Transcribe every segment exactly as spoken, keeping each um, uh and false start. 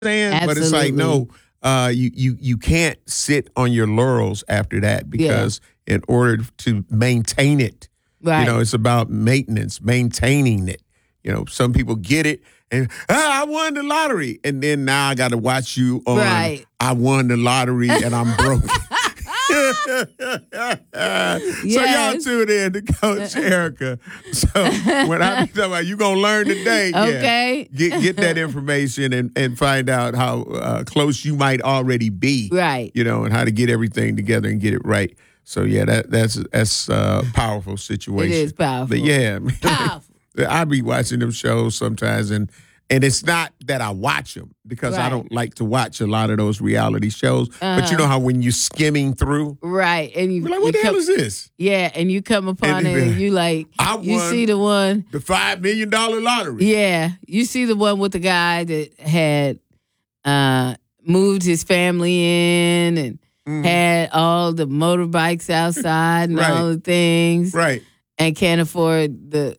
saying? But it's like, Absolutely. no, uh, you, you, you can't sit on your laurels after that because in order to maintain it, you Right. know, it's about maintenance, maintaining it. You know, some people get it and, ah, I won the lottery. And then now I got to watch you on, Right. I won the lottery and I'm broke. So y'all Yes. tune in to Coach Erica. So when I be talking about you gonna learn today, Okay. yeah, get get that information and, and find out how uh, close you might already be, Right. you know, and how to get everything together and get it right. So yeah, that that's that's a powerful situation. It is powerful. But yeah, Powerful. I be watching them shows sometimes, and and it's not that I watch them because I Right. don't like to watch a lot of those reality shows. But you Uh-huh. know how when you're skimming through, Right. And you, you're like, you what the hell come, is this? yeah, and you come upon And it it be and like, you like I you won see the one. the five million dollar lottery. Yeah. You see the one with the guy that had uh moved his family in and Mhm. had all the motorbikes outside and Right. all the things Right. and can't afford the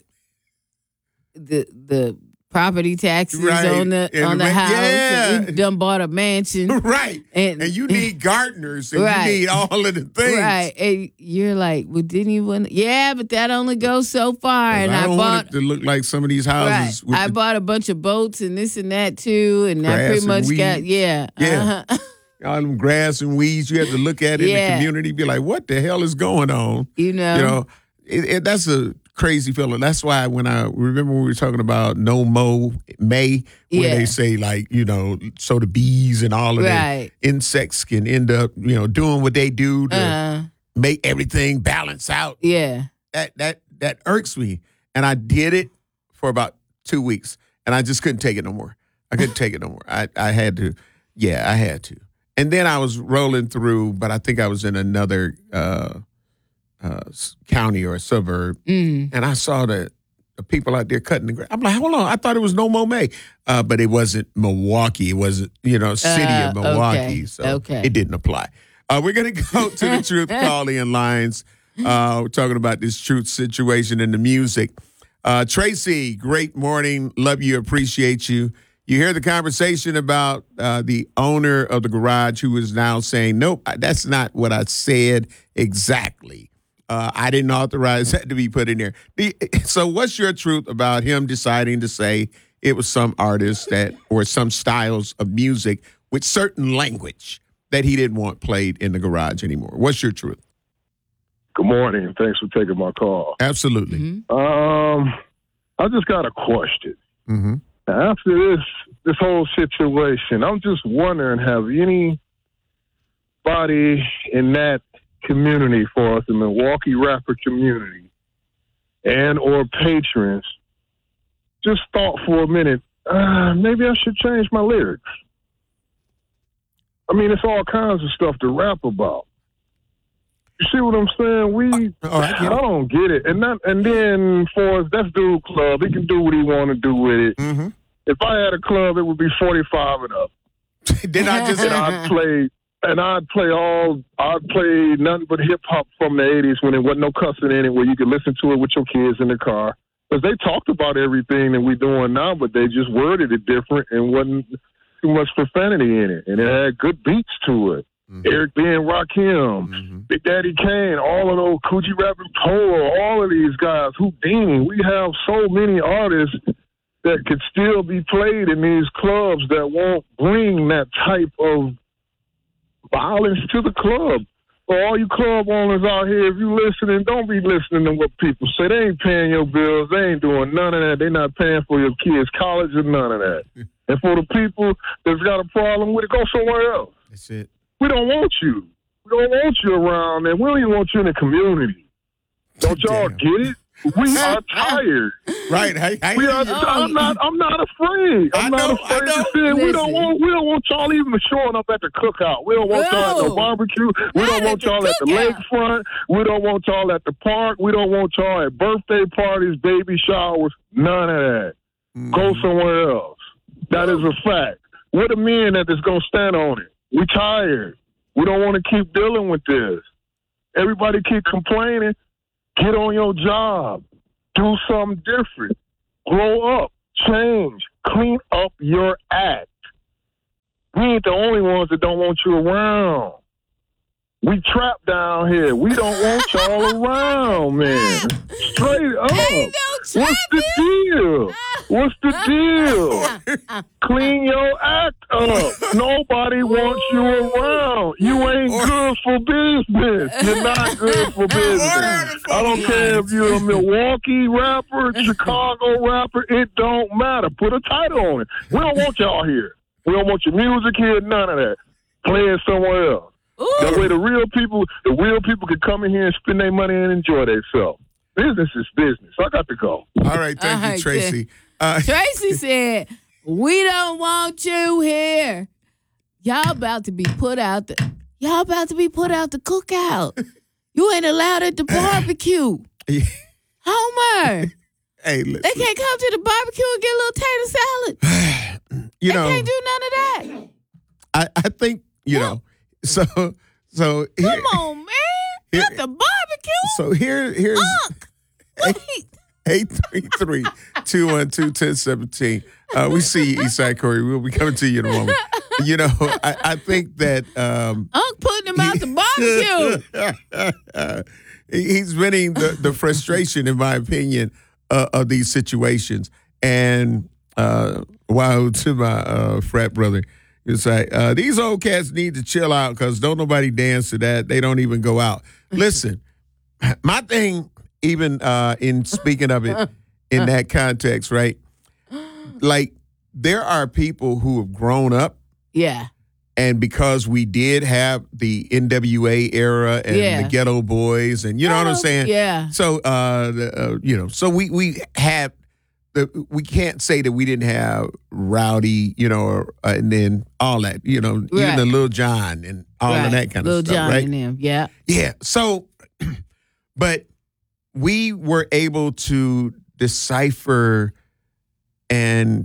the the property taxes Right. on the And on the rent- house. yeah. And he done bought a mansion. Right. And, And you need gardeners and Right. you need all of the things. Right. And you're like, well, didn't you want yeah, but that only goes so far. And I I, don't bought want it to look like some of these right. houses with I the bought a bunch of boats and this and that too. And I Grass pretty and much got weeds. yeah. Yeah. Uh-huh. all them grass and weeds. You have to look at it in Yeah. the community, be like, what the hell is going on? You know. You know, it, it, that's a crazy feeling. That's why when I remember when we were talking about no mow May, where Yeah. they say like, you know, so the bees and all of Right. the insects can end up, you know, doing what they do to Uh, make everything balance out. yeah. That that that irks me. And I did it for about two weeks, and I just couldn't take it no more. I couldn't take it no more. I I had to, yeah, I had to. And then I was rolling through, but I think I was in another uh, uh, s- county or a suburb, Mm. and I saw the, the people out there cutting the grass. I'm like, hold on, I thought it was no Mo May, uh, but it wasn't Milwaukee. It wasn't, you know, city Uh, of Milwaukee, okay, so okay. it didn't apply. Uh, we're gonna go to the truth call-in lines. Uh, we're talking about this truth situation in the music. Uh, Tracy, great morning. Love you, appreciate you. You hear the conversation about uh, the owner of the garage who is now saying, nope, that's not what I said exactly. Uh, I didn't authorize that to be put in there. The- So what's your truth about him deciding to say it was some artist that or some styles of music with certain language that he didn't want played in the garage anymore? What's your truth? Good morning. Thanks for taking my call. Absolutely. Mhm. Um, I just got a question. Mm-hmm. After this this whole situation, I'm just wondering, have anybody in that community for us, the Milwaukee rapper community, and or patrons, just thought for a minute, uh, maybe I should change my lyrics? I mean, it's all kinds of stuff to rap about. You see what I'm saying? We, Oh, I get it. I don't get it. And that, and then for us, that's Dude Club. He can do what he want to do with it. Mm-hmm. If I had a club, it would be forty-five and up. Did I just? And I'd play, and I'd play all, I'd play nothing but hip hop from the eighties when there wasn't no cussing in it, where you could listen to it with your kids in the car. Because they talked about everything that we're doing now, but they just worded it different and wasn't too much profanity in it. And it had good beats to it. Mhm. Eric B. and Rakim, Mhm. Big Daddy Kane, all of those, Coogee Rapping Polo, all of these guys, Houdini. We have so many artists that could still be played in these clubs that won't bring that type of violence to the club. For all you club owners out here, if you listening, don't be listening to what people say. They ain't paying your bills. They ain't doing none of that. They not paying for your kids' college or none of that. And for the people that's got a problem with it, go somewhere else. That's it. We don't want you. We don't want you around, and we don't even want you in the community. Don't y'all Damn. get it? We are tired. Right. I, I, We are. Oh, I'm not. I'm not afraid. I'm I know, not I afraid know. to say it. We don't Listen. want. We don't want y'all even showing up at the cookout. We don't want y'all at No. no barbecue. We Not don't at want the y'all at the cookout. lakefront. We don't want y'all at the park. We don't want y'all at birthday parties, baby showers. None of that. Mhm. Go somewhere else. That is a fact. We're the men that is going to stand on it. We tired. We don't want to keep dealing with this. Everybody keep complaining. Get on your job. Do something different. Grow up. Change. Clean up your act. we ain't the only ones that don't want you around. We trapped down here. We don't want y'all around, man. Straight up. Ain't no What's the deal? What's the deal? Clean your act up. Nobody wants you around. You ain't good for business. You're not good for business. I don't care if you're a Milwaukee rapper, Chicago rapper. It don't matter. Put a title on it. We don't want y'all here. We don't want your music here. None of that. Play it somewhere else. Ooh. That way the real people, the real people can come in here and spend their money and enjoy themselves. Business is business. I got to go. All right, thank All right, you, Tracy. Uh, Tracy said, "We don't want you here. Y'all about to be put out the. Y'all about to be put out the cookout. You ain't allowed at the barbecue, Homer. Hey, listen. They can't come to the barbecue and get a little tater salad. You they know, can't do none of that. I, I think you yeah. know." So, so here, come on, man! Here, Not the barbecue. So here, here's eight three three two one two ten seventeen. Uh, we see you, Eastside Corey. We'll be coming to you in a moment. You know, I, I think that um, Unc putting him out the barbecue. He's venting the, the frustration, in my opinion, uh, of these situations. And uh, wow, to my uh, frat brother. It's like, uh, these old cats need to chill out because don't nobody dance to that. They don't even go out. Listen, my thing, even uh, in speaking of it in that context, right? Like, there are people who have grown up. Yeah. And because we did have the N W A era and yeah. the Ghetto Boys and, you know oh, what I'm saying? Yeah. So, uh, the, uh, you know, so we, we have. The, we can't say that we didn't have Rowdy, you know, or, uh, and then all that, you know, right. even the Lil Jon and all right. of that kind Lil of stuff, Jon right? And them, yeah, yeah. So, but we were able to decipher and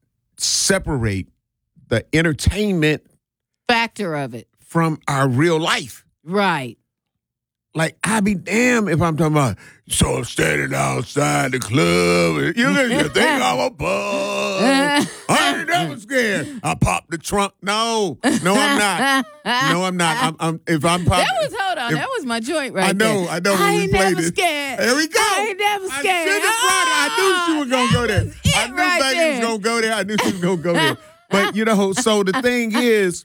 separate the entertainment factor of it from our real life, right? Like, I be damn if I'm talking about, so I'm standing outside the club. You, you think I'm a bug. I ain't never scared. I popped the trunk. No. No, I'm not. No, I'm not. I'm, I'm, if I'm popping. That was, hold on, if, that was my joint right I know, there. I know. When I we ain't played never it. scared. There we go. I ain't never scared. I should have brought it. I knew she was going to go there. I knew right Megan there. was going to go there. I knew she was going to go there. But, you know, so the thing is,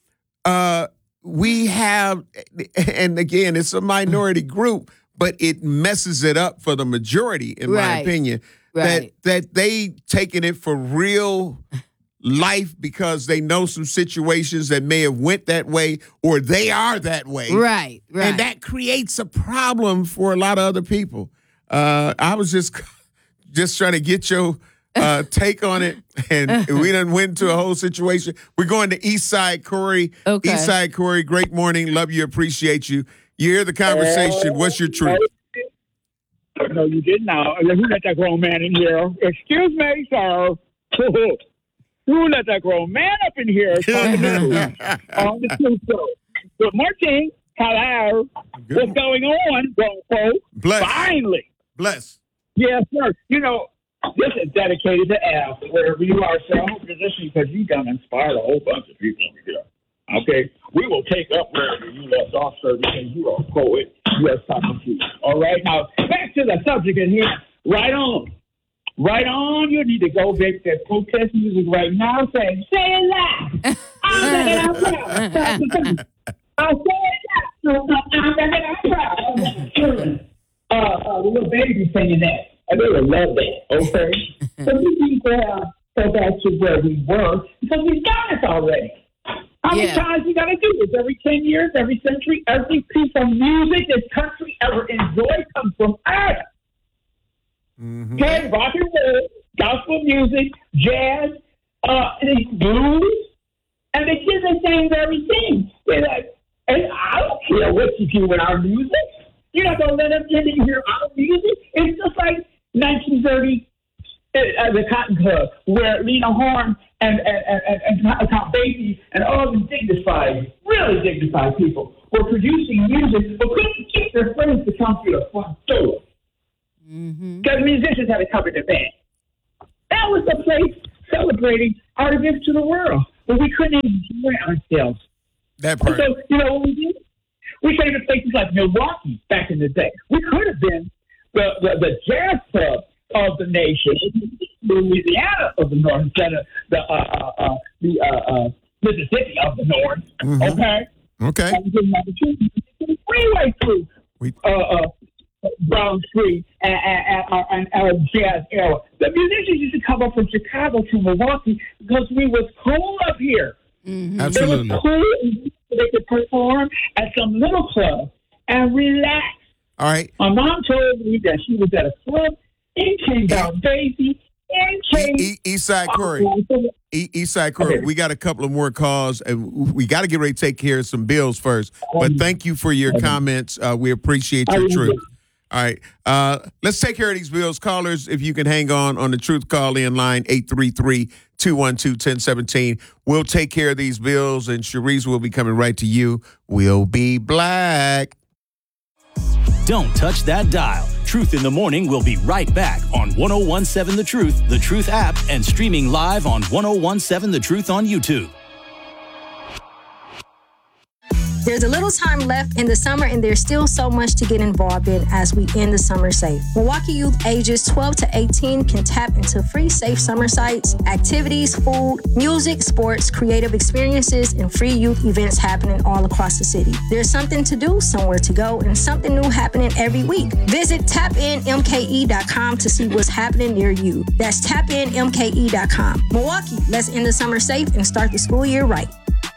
uh, we have, and again, it's a minority group, but it messes it up for the majority, in right. my opinion. Right. That that they taking it for real life because they know some situations that may have went that way, or they are that way. Right. Right. And that creates a problem for a lot of other people. Uh, I was just just trying to get your uh, take on it, and we done went into a whole situation. We're going to Eastside Corey. Okay. Eastside Corey, great morning. Love you, appreciate you. You hear the conversation. What's your truth? No, you didn't now. Who let that grown man in here? Excuse me, sir. Who let that grown man up in here? On the truth show. Good morning. Hello. Good. What's going on, grown folk? Bless. Finally. Bless. Yes, sir. You know, this is dedicated to Al, wherever you are, sir. I'm position because you done inspired a whole bunch of people here. Okay? We will take up wherever you left off, sir, because you are a poet. You are talking to you. All right? Now, back to the subject in here. Right on. Right on. You need to go make that protest music right now. Say, say it loud. I'm saying it out loud. I'll say it loud. I'm saying it out loud. Uh, uh, the little baby singing that. I really love that, okay? So we need to uh, go back to where we were because we've done it already. How many yeah. times you got to do this? Every ten years, every century, every piece of music this country ever enjoyed comes from us. Mm-hmm. Okay, rock and roll, gospel music, jazz, uh, blues, and the kids are saying very thing. They're like, and I don't care what you do with our music. You're not going to let them get in here our music. It's just like nineteen thirty, uh, the Cotton Club, where Lena Horne and, and, and, and Count Basie and all these dignified, really dignified people were producing music but couldn't keep their friends to come through the front door. Mm-hmm. Because musicians had to cover their band. That was the place celebrating artists to the world. but we couldn't enjoy ourselves. That part. So, you know what we did? We came to places like Milwaukee back in the day. We could have been the, the, the jazz club of the nation, Louisiana of the North, instead of the, uh, uh, uh, the uh, uh, Mississippi of the North. Mm-hmm. Okay? Okay. The freeway through We- uh, uh, Brown Street and, and, and, and uh, jazz era. The musicians used to come up from Chicago to Milwaukee because we was cool up here. Mm-hmm. Absolutely. It was cool, and they could perform at some little club and relax. All right. My mom told me that she was at a club in King Down Daisy in King. E- e- Eastside Corey. E- Eastside Corey. Okay. We got a couple of more calls, and we got to get ready to take care of some bills first. But thank you for your comments. Uh, we appreciate your truth. All right. Uh, let's take care of these bills. Callers, if you can hang on on the Truth Call in line, eight three three, two one two, one zero one seven. We'll take care of these bills, and Sharice will be coming right to you. We'll be black. Don't touch that dial. Truth in the Morning will be right back on one oh one seven The Truth, The Truth app, and streaming live on one oh one seven The Truth on YouTube. There's a little time left in the summer, and there's still so much to get involved in as we end the summer safe. Milwaukee youth ages twelve to eighteen can tap into free safe summer sites, activities, food, music, sports, creative experiences, and free youth events happening all across the city. There's something to do, somewhere to go, and something new happening every week. Visit tap in m k e dot com to see what's happening near you. That's tap in m k e dot com. Milwaukee, let's end the summer safe and start the school year right.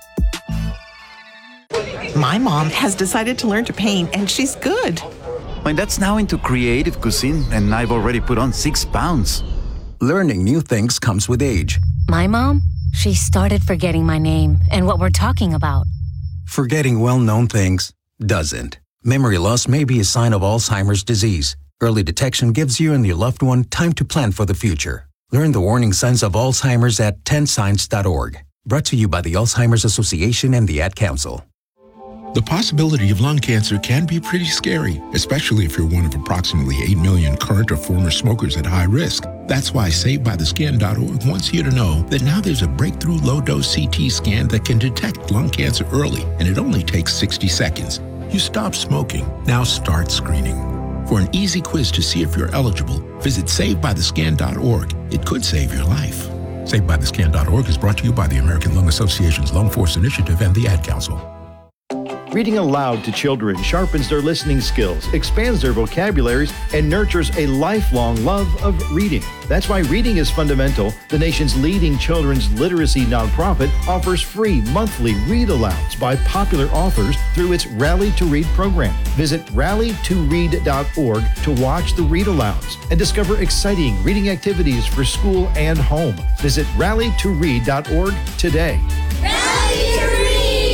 My mom has decided to learn to paint, and she's good. My dad's now into creative cuisine, and I've already put on six pounds. Learning new things comes with age. My mom, she started forgetting my name and what we're talking about. Forgetting well-known things doesn't. Memory loss may be a sign of Alzheimer's disease. Early detection gives you and your loved one time to plan for the future. Learn the warning signs of Alzheimer's at ten signs dot org. Brought to you by the Alzheimer's Association and the Ad Council. The possibility of lung cancer can be pretty scary, especially if you're one of approximately eight million current or former smokers at high risk. That's why Saved By The Skin dot org wants you to know that now there's a breakthrough low-dose C T scan that can detect lung cancer early, and it only takes sixty seconds. You stop smoking. Now start screening. For an easy quiz to see if you're eligible, visit Saved By The Skin dot org. It could save your life. Saved By The Skin dot org is brought to you by the American Lung Association's Lung Force Initiative and the Ad Council. Reading aloud to children sharpens their listening skills, expands their vocabularies, and nurtures a lifelong love of reading. That's why Reading is Fundamental, the nation's leading children's literacy nonprofit, offers free monthly read-alouds by popular authors through its Rally to Read program. Visit rally to read dot org to watch the read-alouds and discover exciting reading activities for school and home. Visit rally to read dot org today. Rally to Read!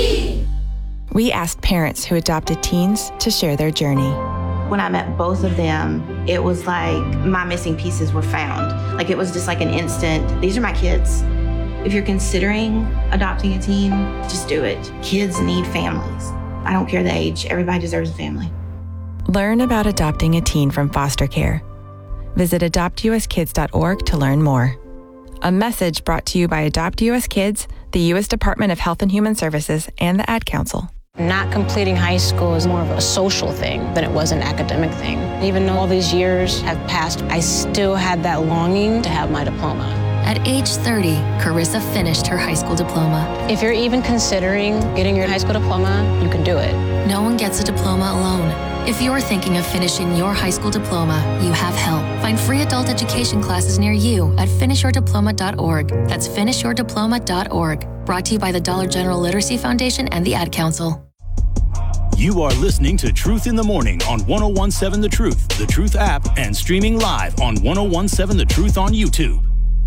We asked parents who adopted teens to share their journey. When I met both of them, it was like my missing pieces were found. Like it was just like an instant, these are my kids. If you're considering adopting a teen, just do it. Kids need families. I don't care the age, everybody deserves a family. Learn about adopting a teen from foster care. Visit adopt u s kids dot org to learn more. A message brought to you by Adopt U S Kids, the U S Department of Health and Human Services, and the Ad Council. Not completing high school is more of a social thing than it was an academic thing. Even though all these years have passed, I still had that longing to have my diploma. At age thirty, Carissa finished her high school diploma. If you're even considering getting your high school diploma, you can do it. No one gets a diploma alone. If you're thinking of finishing your high school diploma, you have help. Find free adult education classes near you at finish your diploma dot org. That's finish your diploma dot org. Brought to you by the Dollar General Literacy Foundation and the Ad Council. You are listening to Truth in the Morning on one oh one seven The Truth, The Truth app, and streaming live on one oh one seven The Truth on YouTube.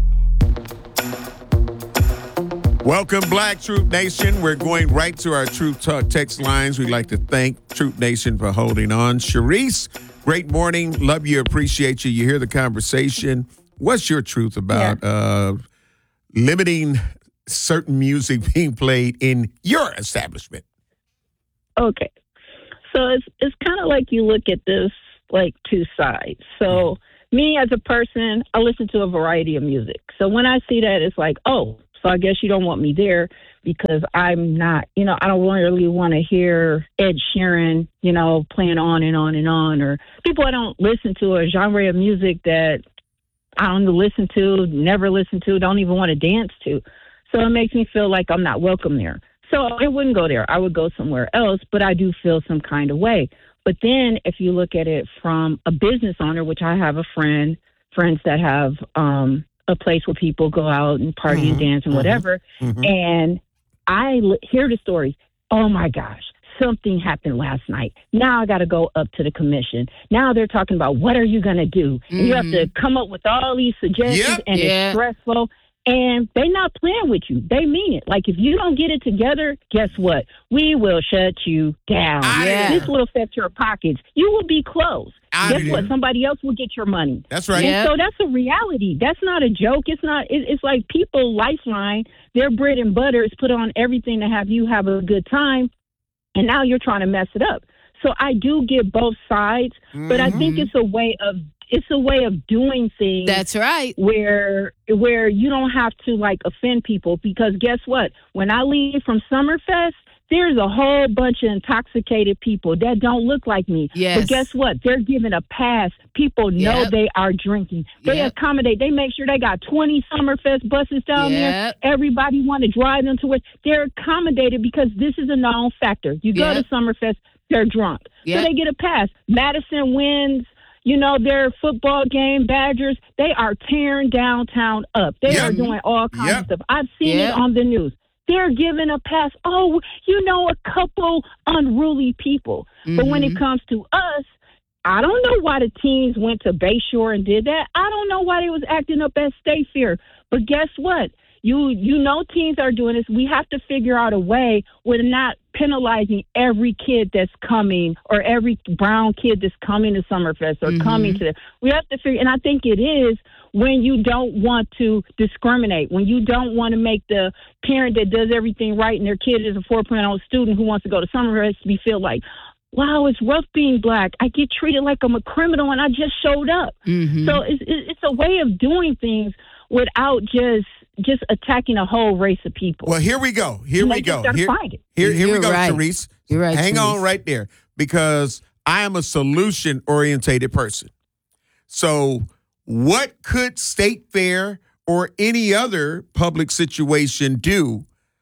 Welcome, Black Truth Nation. We're going right to our Truth Talk text lines. We'd like to thank Truth Nation for holding on. Sharice, great morning. Love you, appreciate you. You hear the conversation. What's your truth about yeah. uh, limiting certain music being played in your establishment? Okay. So it's it's kind of like you look at this like two sides. So me as a person, I listen to a variety of music. So when I see that, it's like, oh, So I guess you don't want me there because I'm not, you know, I don't really want to hear Ed Sheeran, you know, playing on and on and on, or people I don't listen to, a genre of music that I don't listen to, never listen to, don't even want to dance to. So it makes me feel like I'm not welcome there. So I wouldn't go there. I would go somewhere else, but I do feel some kind of way. But then if you look at it from a business owner, which I have a friend, friends that have um, a place where people go out and party mm-hmm. and dance and whatever. Mm-hmm. And I l- hear the stories. Oh, my gosh, something happened last night. Now I got to go up to the commission. Now they're talking about what are you going to do? Mm-hmm. And you have to come up with all these suggestions, yep. and yeah. it's stressful. And they're not playing with you. They mean it. Like, if you don't get it together, guess what? We will shut you down. Yeah. This will affect your pockets. You will be closed. I guess do. what? Somebody else will get your money. That's right. And Yep. so that's a reality. That's not a joke. It's not. It, it's like people, Lifeline, their bread and butter is put on everything to have you have a good time. And now you're trying to mess it up. So I do get both sides, mm-hmm. but I think it's a way of It's a way of doing things. That's right. Where where you don't have to like offend people, because guess what? When I leave from Summerfest, there's a whole bunch of intoxicated people that don't look like me. Yes. But guess what? They're given a pass. People know Yep. they are drinking. They Yep. accommodate. They make sure they got twenty Summerfest buses down Yep. there. Everybody want to drive them to it. They're accommodated because this is a known factor. You go Yep. to Summerfest, they're drunk. Yep. So they get a pass. Madison wins. You know, their football game, Badgers, they are tearing downtown up. They Yep. are doing all kinds Yep. of stuff. I've seen Yep. it on the news. They're giving a pass. Oh, you know, a couple unruly people. Mm-hmm. But when it comes to us, I don't know why the teams went to Bayshore and did that. I don't know why they was acting up at State Fair. But guess what? You you know teams are doing this. We have to figure out a way with not penalizing every kid that's coming, or every brown kid that's coming to Summerfest or mm-hmm. coming to. We have to figure, and I think it is when you don't want to discriminate, when you don't want to make the parent that does everything right and their kid is a four point oh student who wants to go to Summerfest to be feel like, wow, it's rough being black. I get treated like I'm a criminal and I just showed up. Mm-hmm. So it's, it's a way of doing things without just just attacking a whole race of people. Well, here we go. Here And we they go. just gotta Here, find it. here, here we You're go, right. Therese. You're right, Hang Therese. on right there, because I am a solution-orientated person. So what could State Fair or any other public situation do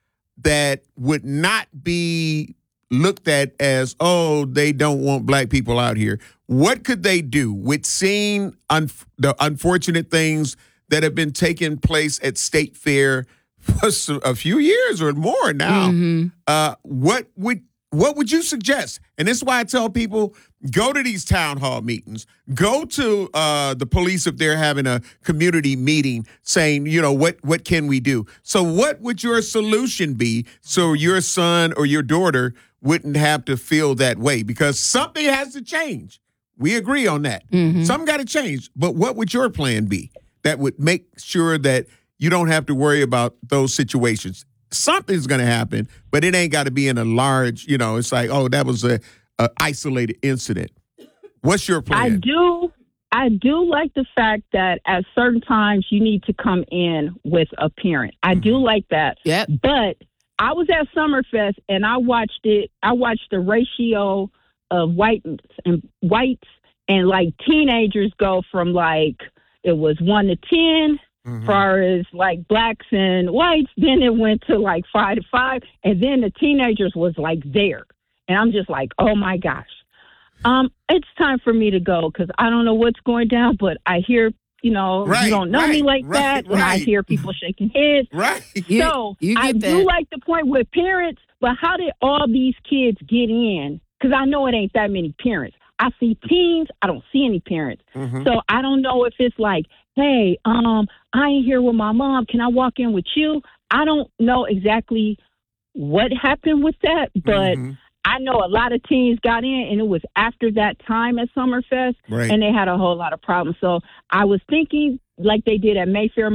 that would not be looked at as, oh, they don't want black people out here? What could they do with seeing un- the unfortunate things that have been taking place at State Fair for a few years or more now? Mm-hmm. Uh, what would what would you suggest? And this is why I tell people, go to these town hall meetings. Go to uh, the police if they're having a community meeting saying, you know, what, what can we do? So what would your solution be so your son or your daughter wouldn't have to feel that way? Because something has to change. We agree on that. Mm-hmm. Something got to change. But what would your plan be that would make sure that you don't have to worry about those situations? Something's going to happen, but it ain't got to be in a large, you know, it's like, oh, that was a, a isolated incident. What's your plan? I do. I do like the fact that at certain times you need to come in with a parent. I do like that. Yep. But I was at Summerfest and I watched it. I watched the ratio of whites and whites and like teenagers go from like, it was one to ten. Mm-hmm. Far as like blacks and whites, then it went to like five to five, and then the teenagers was like there, and I'm just like, oh my gosh, um, it's time for me to go because I don't know what's going down, but I hear, you know, right, you don't know right, me like right, that, and right. I hear people shaking heads. Right. So you, you I get do that. like the point with parents, but how did all these kids get in? Because I know it ain't that many parents. I see teens. I don't see any parents. Mm-hmm. So I don't know if it's like, hey, um, I ain't here with my mom. Can I walk in with you? I don't know exactly what happened with that, but Mm-hmm. I know a lot of teens got in, and it was after that time at Summerfest, Right. and they had a whole lot of problems. So I was thinking, like they did at Mayfair Mall,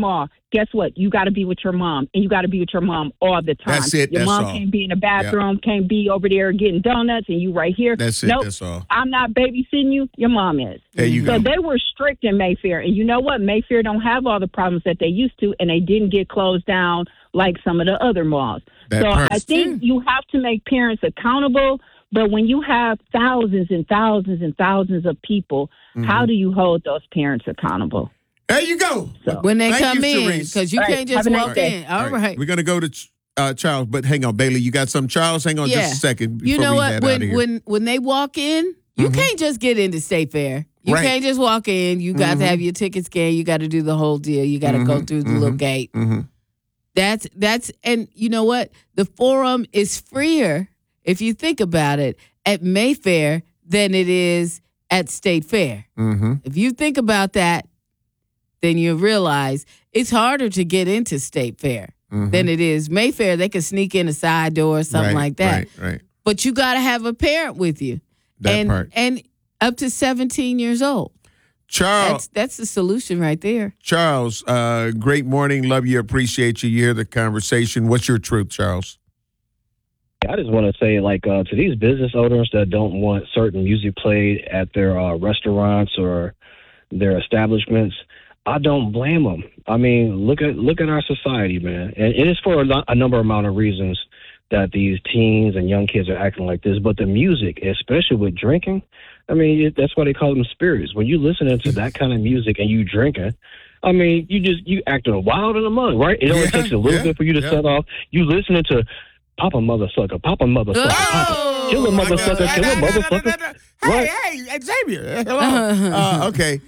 guess what? You got to be with your mom, and you got to be with your mom all the time. That's it. Your That's mom all. can't be in the bathroom, can't be over there getting donuts, and you right here. That's it. Nope, That's all. I'm not babysitting you. Your mom is. There you so go. they were strict in Mayfair, and you know what? Mayfair don't have all the problems that they used to, and they didn't get closed down like some of the other malls. That so part. I think you have to make parents accountable. But when you have thousands and thousands and thousands of people, Mm-hmm. how do you hold those parents accountable? There you go. So, When they Thank come you, in, Therese. because you All right, can't just have a nice walk day. in. All right. We're going to go to uh, Charles, but hang on, Bailey. You got some? Charles, hang on Yeah. just a second before You know we what? head out of When here. when when they walk in, you Mhm. can't just get into State Fair. You Right. can't just walk in. You got Mhm. to have your ticket scanned. You got to do the whole deal. You got to go Mhm. through the Mhm. little gate. Mhm. That's that's and you know what? The Forum is freer if you think about it at Mayfair than it is at State Fair. Mm-hmm. If you think about that, then you realize it's harder to get into State Fair Mhm. than it is Mayfair. They can sneak in a side door or something Right, like that. Right, right. But you got to have a parent with you. That and, part. And up to seventeen years old. Charles, That's that's the solution right there. Charles, uh, great morning. Love you. Appreciate you. You hear the conversation. What's your truth, Charles? I just want to say, like, uh, to these business owners that don't want certain music played at their uh, restaurants or their establishments, I don't blame them. I mean, look at look at our society, man, and it is for a, lo- a number amount of reasons that these teens and young kids are acting like this. But the music, especially with drinking, I mean, it, that's why they call them spirits. When you listening to that kind of music and you drinking, I mean, you just you acting wild in the mud, right? It only Yeah, takes a little yeah, bit for you to yeah. set off. You listening to Papa Mother Sucker, Papa Mother Sucker, Papa, kill a mother sucker, kill a mother sucker. Hey, hey, Xavier. Hello. Uh, okay.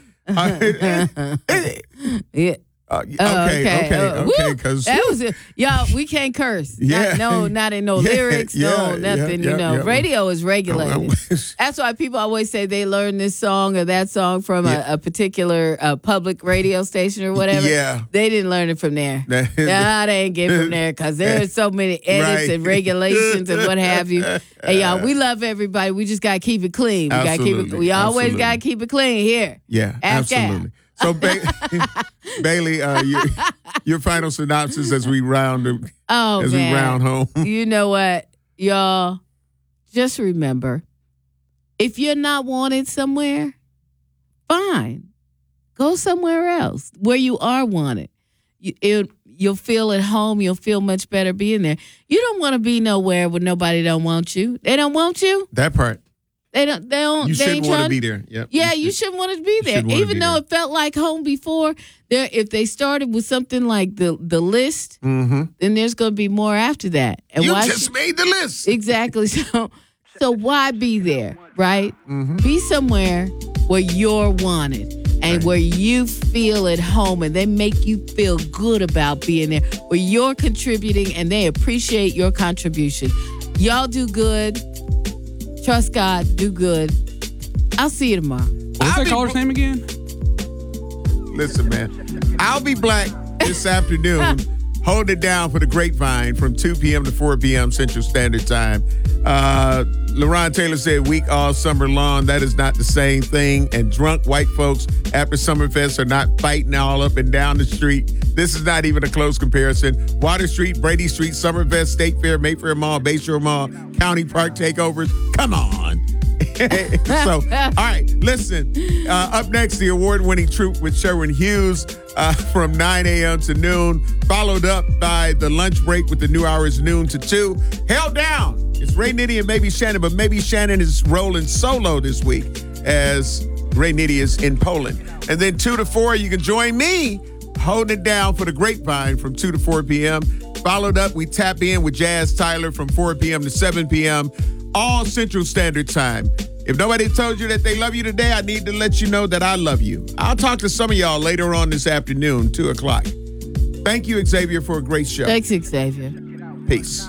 Uh, Yeah. uh, okay, Oh, okay, okay, Uh, woo! because that was it. Y'all, we can't curse. Yeah. Not, no, not in no Yeah, lyrics, yeah, no yeah, nothing. yeah, you know, yeah. radio is regulated. That's why people always say they learned this song or that song from Yeah. a, a particular uh, public radio station or whatever. Yeah. They didn't learn it from there. nah, they ain't get it from there because there's so many edits Right. and regulations and what have you. Hey, y'all, we love everybody. We just got to keep it clean. We got to keep it. Absolutely, We always absolutely. got to keep it clean here. Yeah, Ask Al. absolutely. So, ba- Bailey, uh, your, your final synopsis as we round Oh, as man. we round home. You know what, y'all? Just remember, if you're not wanted somewhere, fine. Go somewhere else where you are wanted. You, it, you'll feel at home. You'll feel much better being there. You don't want to be nowhere where nobody don't want you. They don't want you. That part. They don't. They don't. You they shouldn't ain't want to trying- be there. Yep. Yeah, you shouldn't want to be there. shouldn't wanna Even be though there. it felt like home before, there if they started with something like the the list, Mm-hmm. then there's going to be more after that. And You why just should- made the list. Exactly. So so why be there, right? Mm-hmm. Be somewhere where you're wanted and where you feel at home and they make you feel good about being there, where you're contributing and they appreciate your contribution. Y'all do good. Trust God, do good. I'll see you tomorrow. What's that caller's name again? Listen, man, I'll be black this afternoon. Hold it down for the Grapevine from two p.m. to four p.m. Central Standard Time. Uh, LaRon Taylor said week all summer long. That is not the same thing. And drunk white folks after Summerfest are not fighting all up and down the street. This is not even a close comparison. Water Street, Brady Street, Summerfest, State Fair, Mayfair Mall, Bayshore Mall, County Park takeovers. Come on. So, all right, listen. Uh, up next, the award-winning Truth with Sherwin Hughes uh, from nine a.m. to noon, followed up by the lunch break with the new hours noon to two. Held down. It's Ray Nitty and Maybe Shannon, but Maybe Shannon is rolling solo this week as Ray Nitty is in Poland. And then two to four, you can join me holding it down for the Grapevine from two to four p.m. Followed up, we tap in with Jazz Tyler from four p.m. to seven p.m., all Central Standard Time. If nobody told you that they love you today, I need to let you know that I love you. I'll talk to some of y'all later on this afternoon, two o'clock. Thank you, Xavier, for a great show. Thanks, Xavier. Peace.